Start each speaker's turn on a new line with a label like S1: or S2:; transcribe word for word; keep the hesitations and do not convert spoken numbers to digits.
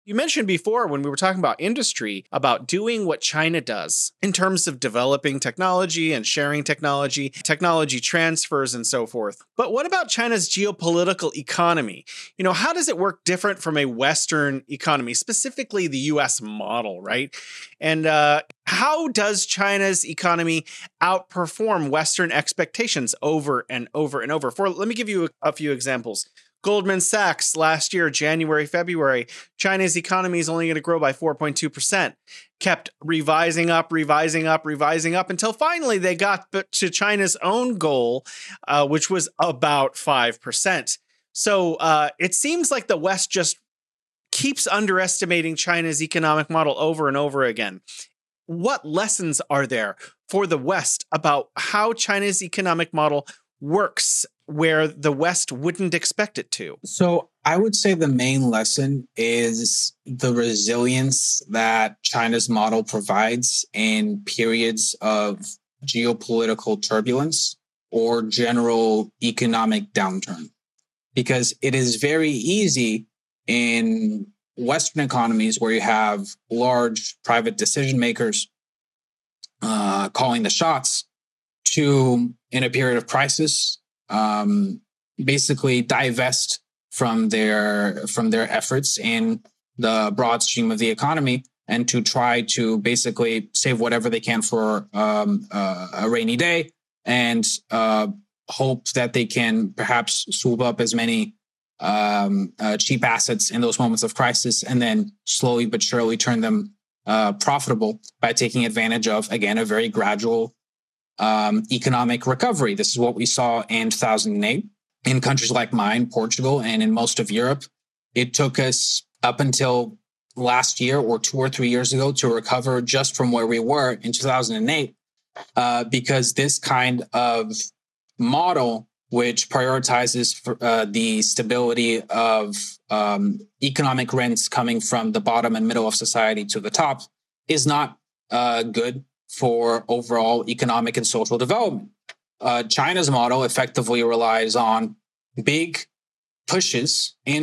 S1: You mentioned before when we were talking about industry, about doing what China does in terms of developing technology and sharing technology, technology transfers and so forth. But what about China's geopolitical economy? You know, how does it work different from a Western economy, specifically the U S model, right? And uh, how does China's economy outperform Western expectations over and over and over? For let me give you a, a few examples. Goldman Sachs last year, January, February, China's economy is only going to grow by four point two percent. Kept revising up, revising up, revising up until finally they got to China's own goal, uh, which was about five percent. So uh, it seems like the West just keeps underestimating China's economic model over and over again. What lessons are there for the West about how China's economic model works where the West wouldn't expect it to?
S2: So I would say the main lesson is the resilience that China's model provides in periods of geopolitical turbulence or general economic downturn. Because it is very easy in Western economies where you have large private decision makers uh, calling the shots to, in a period of crisis, um, basically divest from their from their efforts in the broad stream of the economy and to try to basically save whatever they can for um, uh, a rainy day and uh, hope that they can perhaps swoop up as many um, uh, cheap assets in those moments of crisis and then slowly but surely turn them uh, profitable by taking advantage of, again, a very gradual Um, economic recovery. This is what we saw in two thousand eight in countries like mine, Portugal, and in most of Europe. It took us up until last year or two or three years ago to recover just from where we were in two thousand eight, uh, because this kind of model, which prioritizes for, uh, the stability of um, economic rents coming from the bottom and middle of society to the top, is not uh, good for overall economic and social development. Uh, China's model effectively relies on big pushes in